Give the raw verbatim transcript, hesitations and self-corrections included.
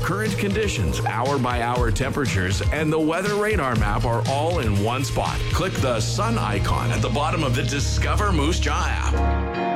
Current conditions, hour-by-hour temperatures, and the weather radar map are all in one spot. Click the sun icon at the bottom of the Discover Moose Jaw app.